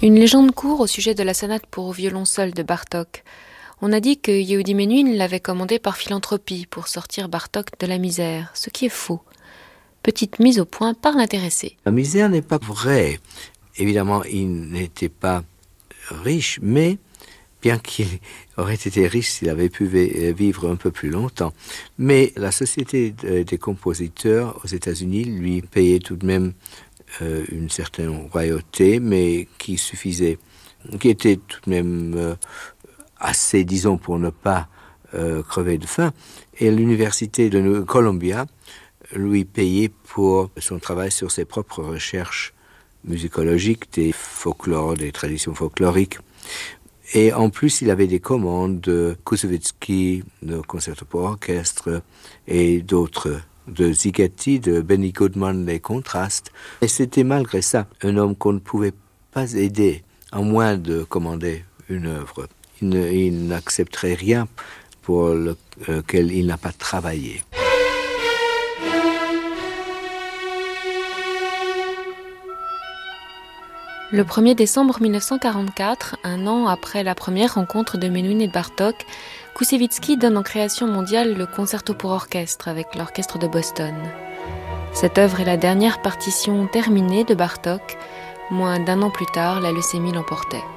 Une légende court au sujet de la sonate pour violon seul de Bartók. On a dit que Yehudi Menuhin l'avait commandée par philanthropie pour sortir Bartók de la misère, ce qui est faux. Petite mise au point par l'intéressé. La misère n'est pas vraie. Évidemment, il n'était pas riche, mais bien qu'il aurait été riche s'il avait pu vivre un peu plus longtemps. Mais la Société des compositeurs aux États-Unis lui payait tout de même une certaine royauté, mais qui suffisait, qui était tout de même assez, disons, pour ne pas crever de faim. Et l'université de Columbia lui payait pour son travail sur ses propres recherches musicologiques, des folklores, des traditions folkloriques. Et en plus, il avait des commandes de Koussevitzky, de concerto pour orchestre et d'autres, de Ligeti, de Benny Goodman, les contrastes. Et c'était malgré ça un homme qu'on ne pouvait pas aider, à moins de commander une œuvre. Il n'accepterait rien pour lequel il n'a pas travaillé. Le 1er décembre 1944, un an après la première rencontre de Menuhin et de Bartók, Koussevitzky donne en création mondiale le concerto pour orchestre avec l'orchestre de Boston. Cette œuvre est la dernière partition terminée de Bartók. Moins d'un an plus tard, la leucémie l'emportait.